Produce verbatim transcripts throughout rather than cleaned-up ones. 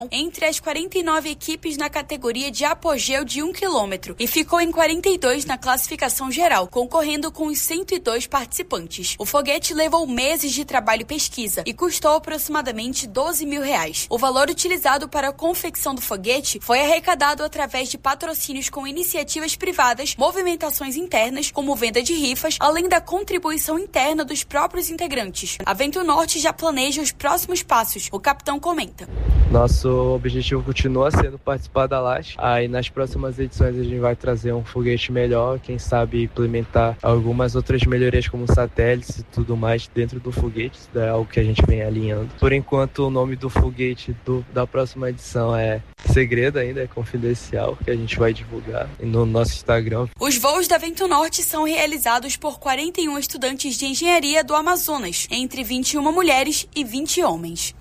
entre as quarenta e nove equipes na categoria de apogeu de um quilômetro e ficou em quarenta e dois na classificação geral, concorrendo com os cento e dois participantes. O foguete levou meses de trabalho e pesquisa e custou aproximadamente doze mil reais. O valor utilizado para a confecção do foguete foi arrecadado através de patrocínios com iniciativas privadas, movimentações internas, como venda de rifas, além da contribuição interna dos próprios integrantes. A Vento Norte já planeja os próximos passos. O capitão comenta. Nosso objetivo continua sendo participar da LASH. Aí nas próximas edições a gente vai trazer um foguete melhor, quem sabe implementar algumas outras melhorias como satélites e tudo mais dentro do foguete. Isso é algo que a gente vem alinhando. Por enquanto o nome do foguete do, da próxima edição é segredo ainda, é confidencial, que a gente vai divulgar no nosso Instagram. Os voos da Vento Norte são realizados por quarenta e um estudantes de engenharia do Amazonas, entre vinte e uma mulheres e vinte homens.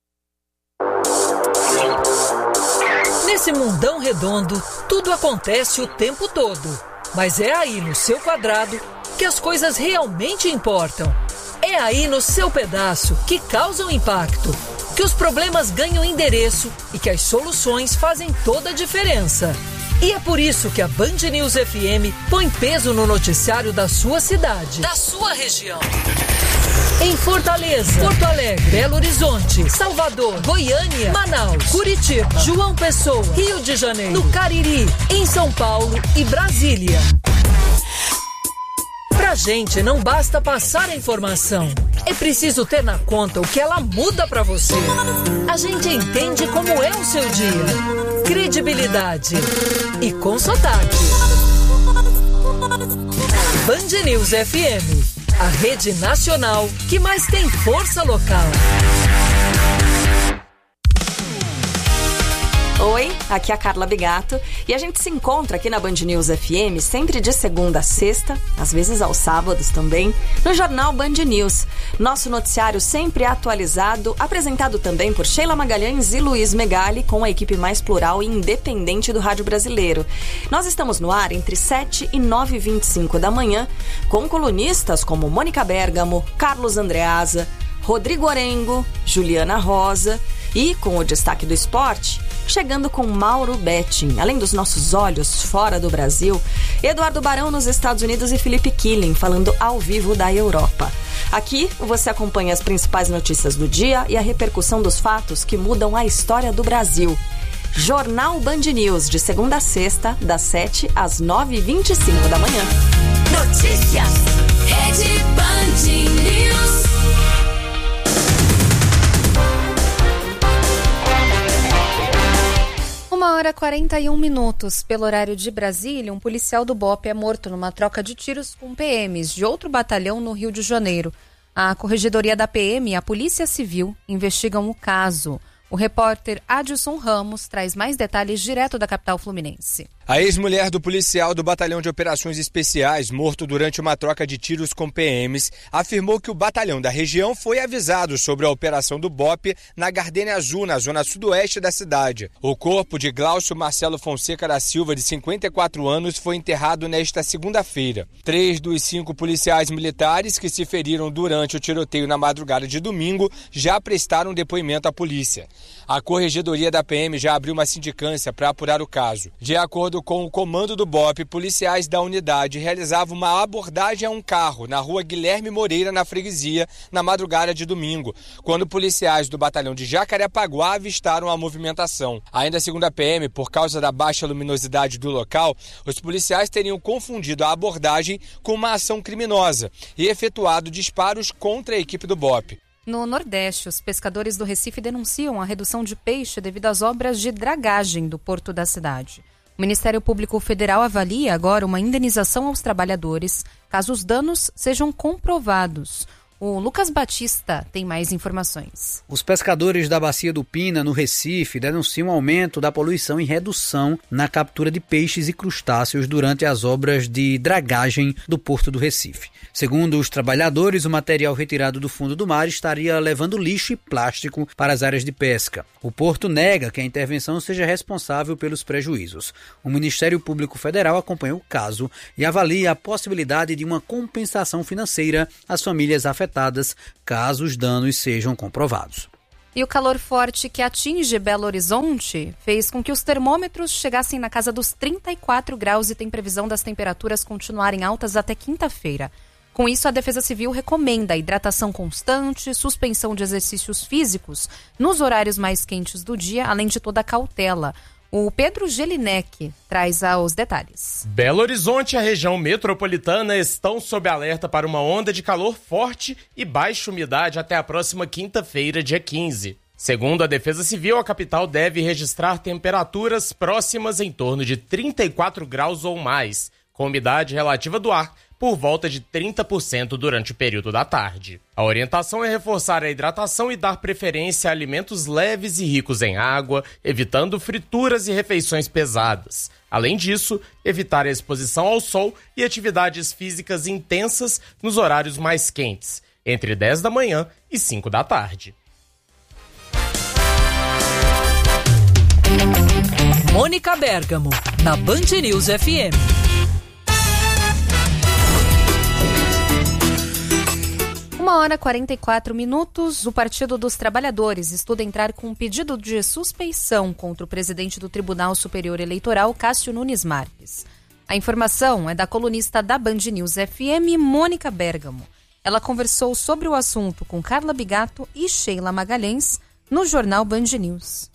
Nesse mundão redondo, tudo acontece o tempo todo. Mas é aí no seu quadrado que as coisas realmente importam. É aí no seu pedaço que causam impacto, que os problemas ganham endereço e que as soluções fazem toda a diferença. E é por isso que a Band News F M põe peso no noticiário da sua cidade, da sua região. Em Fortaleza, Porto Alegre, Belo Horizonte, Salvador, Goiânia, Manaus, Curitiba, João Pessoa, Rio de Janeiro, no Cariri, em São Paulo e Brasília. Pra gente não basta passar a informação, é preciso ter na conta o que ela muda pra você. A gente entende como é o seu dia. Credibilidade e com sotaque. Band News F M, a rede nacional que mais tem força local. Oi, aqui é a Carla Bigato e a gente se encontra aqui na Band News F M sempre de segunda a sexta, às vezes aos sábados também, no Jornal Band News. Nosso noticiário sempre atualizado, apresentado também por Sheila Magalhães e Luiz Megali, com a equipe mais plural e independente do rádio brasileiro. Nós estamos no ar entre sete e nove e vinte e cinco da manhã, com colunistas como Mônica Bergamo, Carlos Andreasa, Rodrigo Orengo, Juliana Rosa e, com o destaque do esporte, chegando com Mauro Betting, além dos nossos olhos fora do Brasil, Eduardo Barão nos Estados Unidos e Felipe Killing falando ao vivo da Europa. Aqui você acompanha as principais notícias do dia e a repercussão dos fatos que mudam a história do Brasil. Jornal Band News, de segunda a sexta, das sete às nove e vinte e cinco da manhã. Notícias, Rede Band News. Uma hora e quarenta e um minutos. Pelo horário de Brasília, um policial do B O P é morto numa troca de tiros com P Ms de outro batalhão no Rio de Janeiro. A Corregedoria da P M e a Polícia Civil investigam o caso. O repórter Adilson Ramos traz mais detalhes direto da capital fluminense. A ex-mulher do policial do Batalhão de Operações Especiais, morto durante uma troca de tiros com P Ms, afirmou que o batalhão da região foi avisado sobre a operação do B O P na Gardênia Azul, na zona sudoeste da cidade. O corpo de Glaucio Marcelo Fonseca da Silva, de cinquenta e quatro anos, foi enterrado nesta segunda-feira. Três dos cinco policiais militares que se feriram durante o tiroteio na madrugada de domingo já prestaram depoimento à polícia. A Corregedoria da P M já abriu uma sindicância para apurar o caso. De acordo com o comando do B O P, policiais da unidade realizavam uma abordagem a um carro na rua Guilherme Moreira, na freguesia, na madrugada de domingo, quando policiais do batalhão de Jacarepaguá avistaram a movimentação. Ainda segundo a P M, por causa da baixa luminosidade do local, os policiais teriam confundido a abordagem com uma ação criminosa e efetuado disparos contra a equipe do B O P. No Nordeste, os pescadores do Recife denunciam a redução de peixe devido às obras de dragagem do porto da cidade. O Ministério Público Federal avalia agora uma indenização aos trabalhadores, caso os danos sejam comprovados. O Lucas Batista tem mais informações. Os pescadores da Bacia do Pina, no Recife, denunciam aumento da poluição e redução na captura de peixes e crustáceos durante as obras de dragagem do Porto do Recife. Segundo os trabalhadores, o material retirado do fundo do mar estaria levando lixo e plástico para as áreas de pesca. O Porto nega que a intervenção seja responsável pelos prejuízos. O Ministério Público Federal acompanha o caso e avalia a possibilidade de uma compensação financeira às famílias afetadas, caso os danos sejam comprovados. E o calor forte que atinge Belo Horizonte fez com que os termômetros chegassem na casa dos trinta e quatro graus e tem previsão das temperaturas continuarem altas até quinta-feira. Com isso, a Defesa Civil recomenda hidratação constante, suspensão de exercícios físicos nos horários mais quentes do dia, além de toda a cautela. O Pedro Gelinek traz os detalhes. Belo Horizonte e a região metropolitana estão sob alerta para uma onda de calor forte e baixa umidade até a próxima quinta-feira, dia quinze. Segundo a Defesa Civil, a capital deve registrar temperaturas próximas em torno de trinta e quatro graus ou mais, com umidade relativa do ar por volta de trinta por cento durante o período da tarde. A orientação é reforçar a hidratação e dar preferência a alimentos leves e ricos em água, evitando frituras e refeições pesadas. Além disso, evitar a exposição ao sol e atividades físicas intensas nos horários mais quentes, entre dez da manhã e cinco da tarde. Mônica Bergamo, na Band News F M. Uma hora e quarenta e quatro minutos, o Partido dos Trabalhadores estuda entrar com um pedido de suspeição contra o presidente do Tribunal Superior Eleitoral, Cássio Nunes Marques. A informação é da colunista da Band News F M, Mônica Bergamo. Ela conversou sobre o assunto com Carla Bigato e Sheila Magalhães no jornal Band News.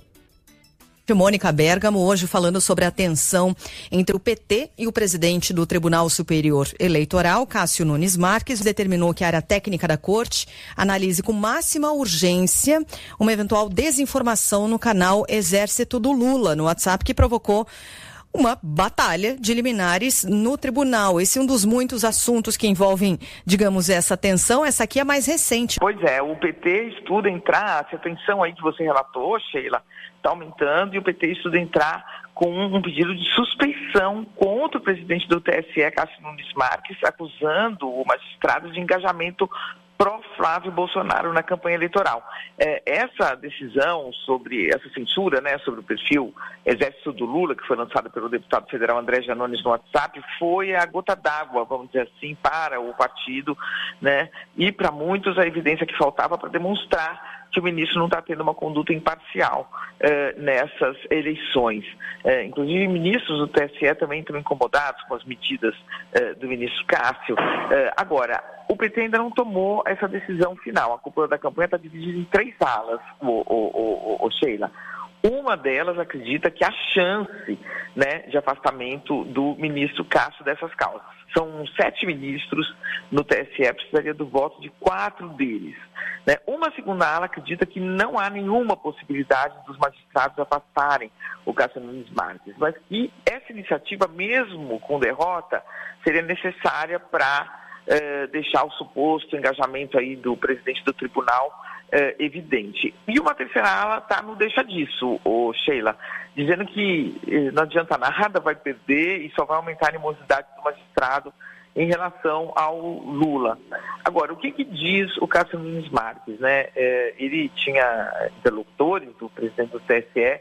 Mônica Bergamo, hoje falando sobre a tensão entre o P T e o presidente do Tribunal Superior Eleitoral, Cássio Nunes Marques, determinou que a área técnica da corte analise com máxima urgência uma eventual desinformação no canal Exército do Lula, no WhatsApp, que provocou uma batalha de liminares no tribunal. Esse é um dos muitos assuntos que envolvem, digamos, essa tensão. Essa aqui é mais recente. Pois é, o P T estuda entrar, essa tensão aí que você relatou, Sheila, está aumentando, e o P T estuda entrar com um pedido de suspeição contra o presidente do T S E, Cássio Nunes Marques, acusando o magistrado de engajamento pró-Flávio Bolsonaro na campanha eleitoral. É, essa decisão sobre essa censura, né, sobre o perfil Exército do Lula, que foi lançada pelo deputado federal André Janones no WhatsApp, foi a gota d'água, vamos dizer assim, para o partido, né, e para muitos a evidência que faltava para demonstrar que o ministro não está tendo uma conduta imparcial eh, nessas eleições. Eh, inclusive, ministros do T S E também estão incomodados com as medidas eh, do ministro Cássio. Eh, agora, o P T ainda não tomou essa decisão final. A cúpula da campanha está dividida em três alas, o, o, o, o Sheila. Uma delas acredita que há chance, né, de afastamento do ministro Cássio dessas causas. São sete ministros no T S E, precisaria do voto de quatro deles. Né? Uma segunda ala acredita que não há nenhuma possibilidade dos magistrados afastarem o Cássio Nunes Marques, mas que essa iniciativa, mesmo com derrota, seria necessária para eh, deixar o suposto engajamento aí do presidente do tribunal eh, evidente. E uma terceira ala está no deixa disso, ô Sheila, dizendo que eh, não adianta nada, vai perder e só vai aumentar a animosidade do magistrado em relação ao Lula. Agora, o que, que diz o Cássio Nunes Marques, né? É, ele tinha interlocutores do presidente do T S E,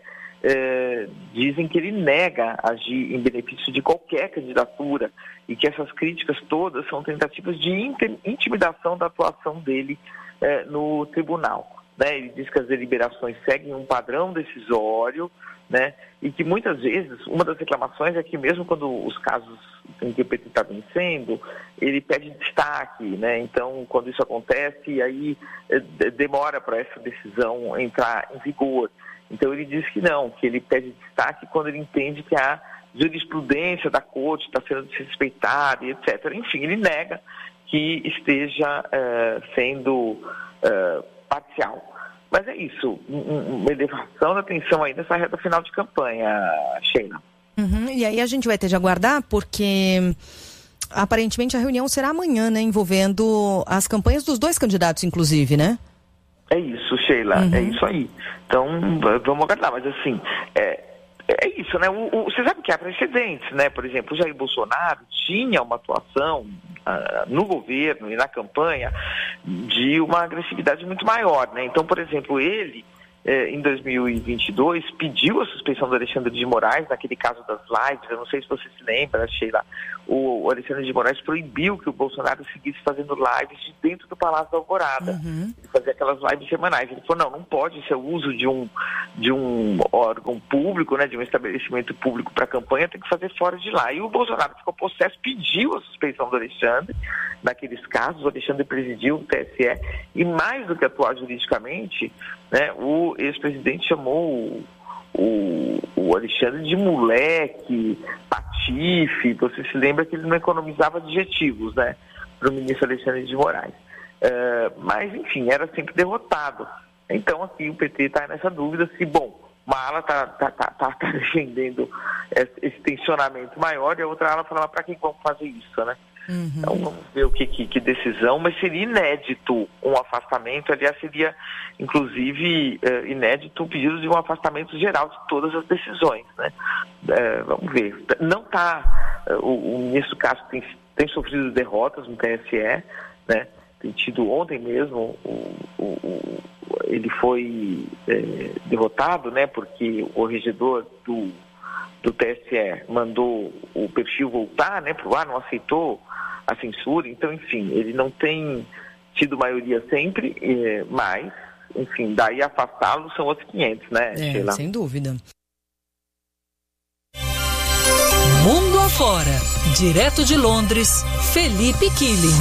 é, dizem que ele nega agir em benefício de qualquer candidatura e que essas críticas todas são tentativas de intimidação da atuação dele é, no tribunal. Né? Ele diz que as deliberações seguem um padrão decisório, né? E que muitas vezes, uma das reclamações é que mesmo quando os casos em que o P T está vencendo, ele pede destaque, né? Então, quando isso acontece, aí demora para essa decisão entrar em vigor. Então, ele diz que não, que ele pede destaque quando ele entende que a jurisprudência da corte está sendo desrespeitada, e etcétera. Enfim, ele nega que esteja uh, sendo uh, parcial. Mas é isso, uma elevação da tensão aí nessa reta final de campanha, Sheila. Uhum, e aí a gente vai ter de aguardar, porque aparentemente a reunião será amanhã, né? Envolvendo as campanhas dos dois candidatos, inclusive, né? É isso, Sheila, uhum. É isso aí. Então, vamos aguardar, mas assim, é, é isso, né? O, o, você sabe que há precedentes, né? Por exemplo, o Jair Bolsonaro tinha uma atuação uh, no governo e na campanha de uma agressividade muito maior, né? Então, por exemplo, ele eh, em dois mil e vinte e dois, pediu a suspeição do Alexandre de Moraes, naquele caso das lives. Eu não sei se você se lembra, Sheila, o, o Alexandre de Moraes proibiu que o Bolsonaro seguisse fazendo lives de dentro do Palácio da Alvorada. Uhum. Ele fazia aquelas lives semanais. Ele falou, não, não pode ser o uso de um, de um órgão público, né, de um estabelecimento público para campanha, tem que fazer fora de lá. E o Bolsonaro ficou possesso, pediu a suspeição do Alexandre. Naqueles casos, o Alexandre presidiu o T S E e, mais do que atuar juridicamente, né, o ex-presidente chamou o, o, o Alexandre de moleque, patife. Você se lembra que ele não economizava adjetivos, né, para o ministro Alexandre de Moraes. Uh, mas, enfim, era sempre derrotado. Então, aqui o P T está nessa dúvida se, bom, uma ala está tá, tá, tá, tá defendendo esse tensionamento maior e a outra ala fala, para que vamos fazer isso, né? Uhum. Então vamos ver o que, que, que decisão, mas seria inédito um afastamento, aliás seria inclusive uh, inédito o pedido de um afastamento geral de todas as decisões, né? Uh, vamos ver. Não está, uh, o, o ministro Castro tem, tem sofrido derrotas no T S E, né? Tem tido ontem mesmo, o, o, o, ele foi é, derrotado, né? Porque o regedor do, do T S E mandou o perfil voltar, né? Pro ar, não aceitou a censura. Então, enfim, ele não tem tido maioria sempre, é, mas, enfim, daí afastá-lo são outros quinhentos, né? É, sem dúvida. Mundo afora, direto de Londres, Felipe Killing.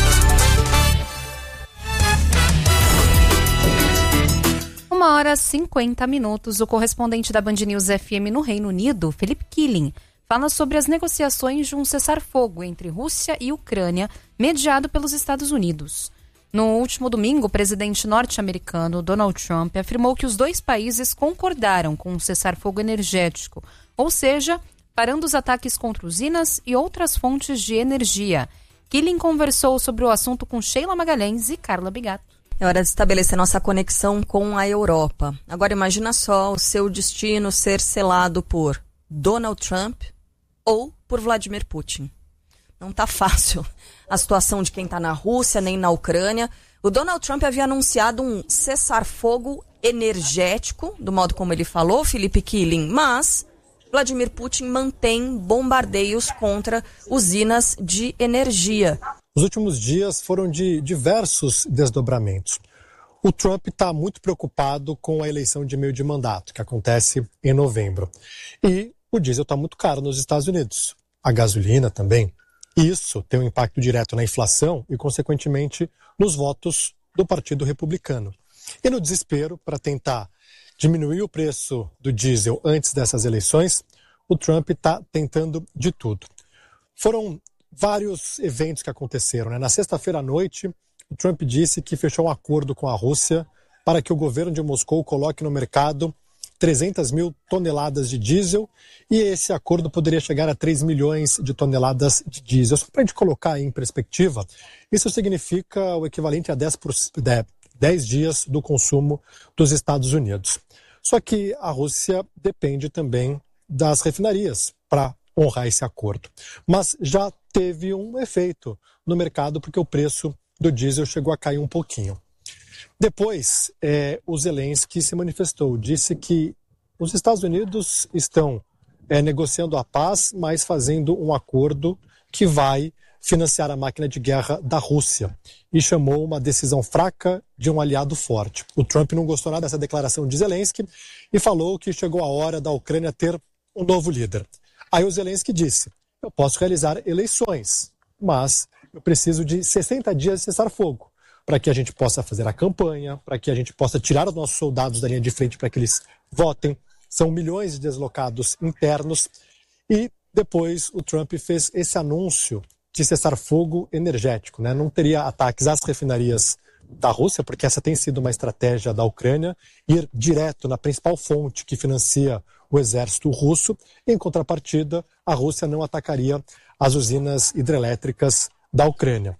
Uma hora e cinquenta minutos, o correspondente da Band News F M no Reino Unido, Felipe Killing, fala sobre as negociações de um cessar-fogo entre Rússia e Ucrânia, mediado pelos Estados Unidos. No último domingo, o presidente norte-americano Donald Trump afirmou que os dois países concordaram com um cessar-fogo energético, ou seja, parando os ataques contra usinas e outras fontes de energia. Killing conversou sobre o assunto com Sheila Magalhães e Carla Bigato. É hora de estabelecer nossa conexão com a Europa. Agora imagina só o seu destino ser selado por Donald Trump ou por Vladimir Putin. Não tá fácil a situação de quem está na Rússia nem na Ucrânia. O Donald Trump havia anunciado um cessar-fogo energético, do modo como ele falou, Felipe Killing, mas Vladimir Putin mantém bombardeios contra usinas de energia. Os últimos dias foram de diversos desdobramentos. O Trump está muito preocupado com a eleição de meio de mandato, que acontece em novembro. E o diesel está muito caro nos Estados Unidos. A gasolina também. Isso tem um impacto direto na inflação e, consequentemente, nos votos do Partido Republicano. E no desespero, para tentar diminuir o preço do diesel antes dessas eleições, o Trump está tentando de tudo. Foram vários eventos que aconteceram, né? Na sexta-feira à noite, o Trump disse que fechou um acordo com a Rússia para que o governo de Moscou coloque no mercado trezentas mil toneladas de diesel e esse acordo poderia chegar a três milhões de toneladas de diesel. Só para a gente colocar aí em perspectiva, isso significa o equivalente a dez, por, dez dias do consumo dos Estados Unidos. Só que a Rússia depende também das refinarias para honrar esse acordo. Mas já teve um efeito no mercado porque o preço do diesel chegou a cair um pouquinho. Depois, é, o Zelensky se manifestou, disse que os Estados Unidos estão é, negociando a paz, mas fazendo um acordo que vai financiar a máquina de guerra da Rússia e chamou uma decisão fraca de um aliado forte. O Trump não gostou nada dessa declaração de Zelensky e falou que chegou a hora da Ucrânia ter um novo líder. Aí o Zelensky disse, eu posso realizar eleições, mas eu preciso de sessenta dias de cessar-fogo para que a gente possa fazer a campanha, para que a gente possa tirar os nossos soldados da linha de frente para que eles votem. São milhões de deslocados internos. E depois o Trump fez esse anúncio de cessar-fogo energético, né? Não teria ataques às refinarias da Rússia, porque essa tem sido uma estratégia da Ucrânia, ir direto na principal fonte que financia o exército russo. Em contrapartida, a Rússia não atacaria as usinas hidrelétricas da Ucrânia.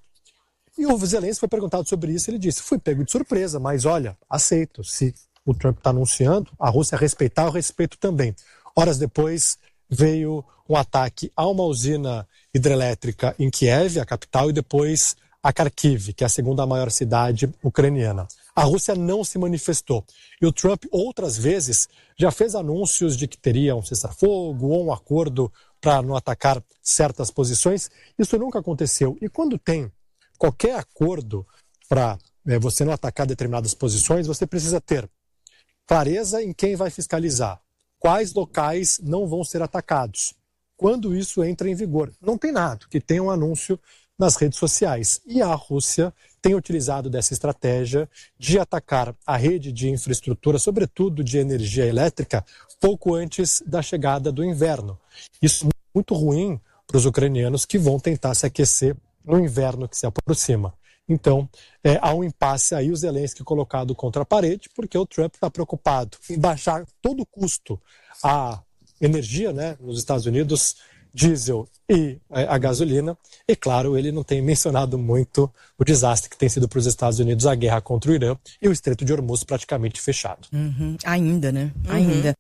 E o Zelensky foi perguntado sobre isso, ele disse, fui pego de surpresa, mas olha, aceito. Se o Trump está anunciando, a Rússia respeitar, eu respeito também. Horas depois, veio um ataque a uma usina hidrelétrica em Kiev, a capital, e depois a Kharkiv, que é a segunda maior cidade ucraniana. A Rússia não se manifestou. E o Trump, outras vezes, já fez anúncios de que teria um cessar-fogo ou um acordo para não atacar certas posições. Isso nunca aconteceu. E quando tem qualquer acordo para é, você não atacar determinadas posições, você precisa ter clareza em quem vai fiscalizar, quais locais não vão ser atacados, quando isso entra em vigor. Não tem nada que tenha um anúncio nas redes sociais. E a Rússia tem utilizado dessa estratégia de atacar a rede de infraestrutura, sobretudo de energia elétrica, pouco antes da chegada do inverno. Isso é muito ruim para os ucranianos que vão tentar se aquecer no inverno que se aproxima. Então, é, há um impasse aí, o Zelensky colocado contra a parede, porque o Trump está preocupado em baixar todo o custo a energia, né, nos Estados Unidos, diesel e é, a gasolina. E, claro, ele não tem mencionado muito o desastre que tem sido para os Estados Unidos a guerra contra o Irã e o Estreito de Hormuz praticamente fechado. Uhum. Ainda, né? Uhum. Ainda.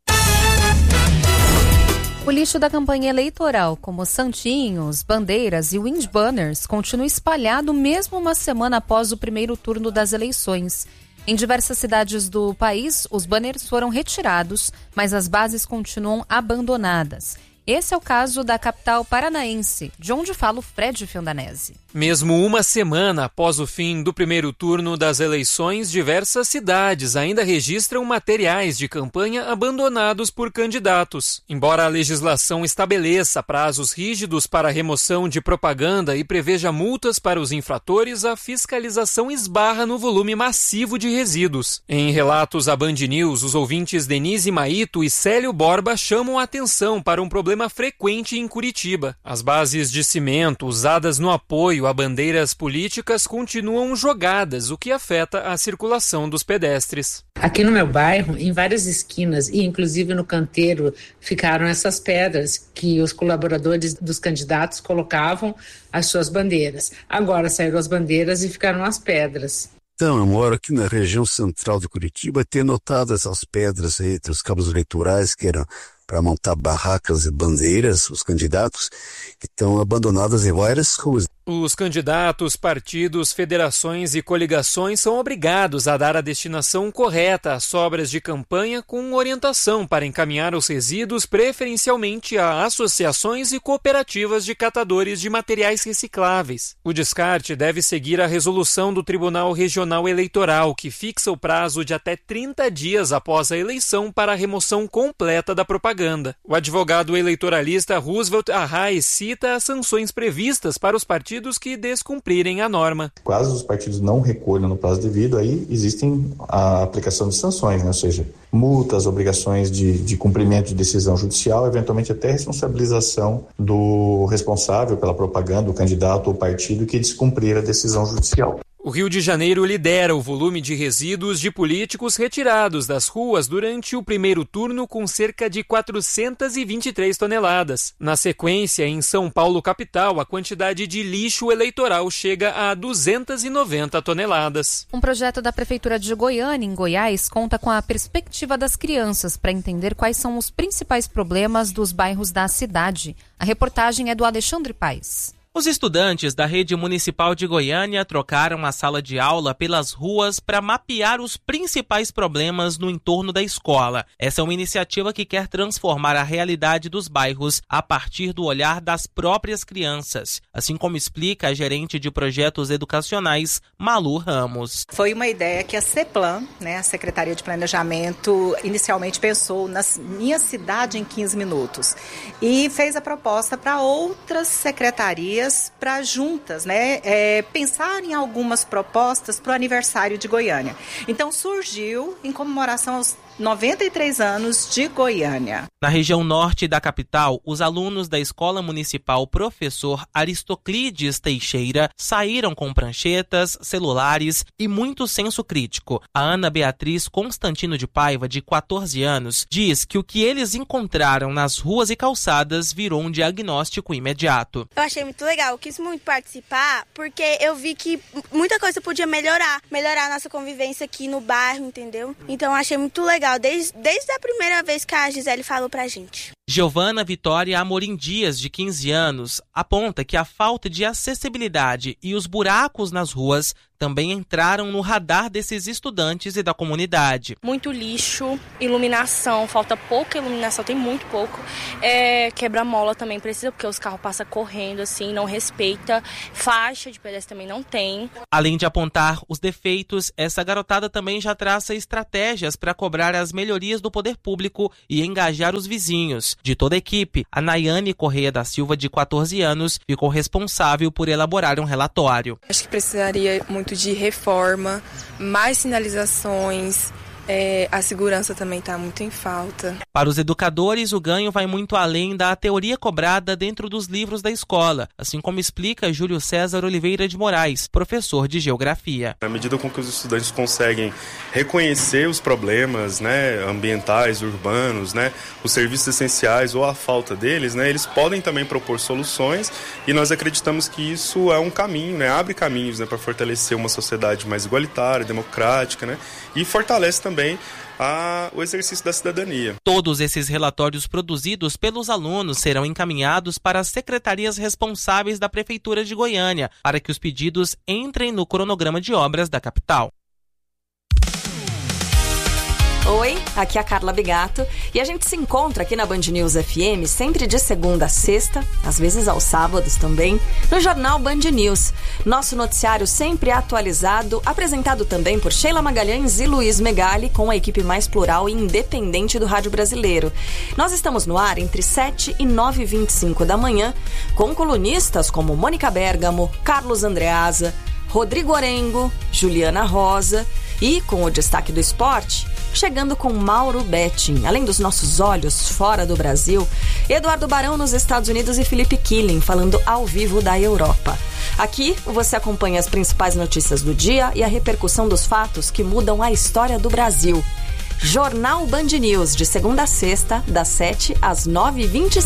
O lixo da campanha eleitoral, como santinhos, bandeiras e windbanners, continua espalhado mesmo uma semana após o primeiro turno das eleições. Em diversas cidades do país, os banners foram retirados, mas as bases continuam abandonadas. Esse é o caso da capital paranaense, de onde fala o Fred Fiondanese. Mesmo uma semana após o fim do primeiro turno das eleições, diversas cidades ainda registram materiais de campanha abandonados por candidatos. Embora a legislação estabeleça prazos rígidos para a remoção de propaganda e preveja multas para os infratores, a fiscalização esbarra no volume massivo de resíduos. Em relatos à Band News, os ouvintes Denise Maito e Célio Borba chamam a atenção para um problema frequente em Curitiba. As bases de cimento usadas no apoio a bandeiras políticas continuam jogadas, o que afeta a circulação dos pedestres. Aqui no meu bairro, em várias esquinas e inclusive no canteiro, ficaram essas pedras que os colaboradores dos candidatos colocavam as suas bandeiras. Agora saíram as bandeiras e ficaram as pedras. Então, eu moro aqui na região central de Curitiba, ter notado essas pedras entre os cabos eleitorais que eram para montar barracas e bandeiras, os candidatos, que estão abandonadas em várias ruas. Os candidatos, partidos, federações e coligações são obrigados a dar a destinação correta às sobras de campanha com orientação para encaminhar os resíduos preferencialmente a associações e cooperativas de catadores de materiais recicláveis. O descarte deve seguir a resolução do Tribunal Regional Eleitoral, que fixa o prazo de até trinta dias após a eleição para a remoção completa da propaganda. O advogado eleitoralista Roosevelt Arraes cita as sanções previstas para os partidos que descumprirem a norma. Caso os partidos não recolham no prazo devido, aí existem a aplicação de sanções, né? Ou seja, multas, obrigações de, de cumprimento de decisão judicial, eventualmente até responsabilização do responsável pela propaganda, o candidato ou partido que descumprir a decisão judicial. O Rio de Janeiro lidera o volume de resíduos de políticos retirados das ruas durante o primeiro turno, com cerca de quatrocentas e vinte e três toneladas. Na sequência, em São Paulo capital, a quantidade de lixo eleitoral chega a duzentas e noventa toneladas. Um projeto da Prefeitura de Goiânia, em Goiás, conta com a perspectiva das crianças para entender quais são os principais problemas dos bairros da cidade. A reportagem é do Alexandre Paes. Os estudantes da Rede Municipal de Goiânia trocaram a sala de aula pelas ruas para mapear os principais problemas no entorno da escola. Essa é uma iniciativa que quer transformar a realidade dos bairros a partir do olhar das próprias crianças, assim como explica a gerente de projetos educacionais, Malu Ramos. Foi uma ideia que a CEPLAN, né, a Secretaria de Planejamento, inicialmente pensou na minha cidade em quinze minutos e fez a proposta para outras secretarias para juntas, né, é, pensar em algumas propostas para o aniversário de Goiânia. Então surgiu em comemoração aos noventa e três anos de Goiânia. Na região norte da capital, os alunos da Escola Municipal Professor Aristoclides Teixeira saíram com pranchetas, celulares e muito senso crítico. A Ana Beatriz Constantino de Paiva, de quatorze anos, diz que o que eles encontraram nas ruas e calçadas virou um diagnóstico imediato. Eu achei muito legal, eu quis muito participar porque eu vi que muita coisa podia melhorar, melhorar a nossa convivência aqui no bairro, entendeu? Então eu achei muito legal. Desde, desde a primeira vez que a Gisele falou pra gente. Giovana Vitória Amorim Dias, de quinze anos, aponta que a falta de acessibilidade e os buracos nas ruas também entraram no radar desses estudantes e da comunidade. Muito lixo, iluminação, falta pouca iluminação, tem muito pouco. É, quebra-mola também precisa, porque os carros passam correndo assim, não respeita. Faixa de pedestre também não tem. Além de apontar os defeitos, essa garotada também já traça estratégias para cobrar as melhorias do poder público e engajar os vizinhos. De toda a equipe, a Nayane Correia da Silva, de quatorze anos, ficou responsável por elaborar um relatório. Acho que precisaria muito de reforma, mais sinalizações, é, a segurança também está muito em falta. Para os educadores, o ganho vai muito além da teoria cobrada dentro dos livros da escola, assim como explica Júlio César Oliveira de Moraes, professor de Geografia. Na medida com que os estudantes conseguem reconhecer os problemas, né, ambientais, urbanos, né, os serviços essenciais ou a falta deles, né, eles podem também propor soluções, e nós acreditamos que isso é um caminho, né, abre caminhos, né, para fortalecer uma sociedade mais igualitária, democrática, né, e fortalece também A, o exercício da cidadania. Todos esses relatórios produzidos pelos alunos serão encaminhados para as secretarias responsáveis da Prefeitura de Goiânia, para que os pedidos entrem no cronograma de obras da capital. Oi, aqui é a Carla Bigato e a gente se encontra aqui na Band News F M sempre de segunda a sexta, às vezes aos sábados também, no Jornal Band News. Nosso noticiário sempre atualizado, apresentado também por Sheila Magalhães e Luiz Megali, com a equipe mais plural e independente do rádio brasileiro. Nós estamos no ar entre sete e nove e vinte e cinco da manhã, com colunistas como Mônica Bergamo, Carlos Andreasa, Rodrigo Orengo, Juliana Rosa e, com o destaque do esporte, chegando com Mauro Betting. Além dos nossos olhos fora do Brasil, Eduardo Barão nos Estados Unidos e Felipe Killing falando ao vivo da Europa. Aqui você acompanha as principais notícias do dia e a repercussão dos fatos que mudam a história do Brasil. Jornal Band News, de segunda a sexta, das sete às nove e vinte e cinco.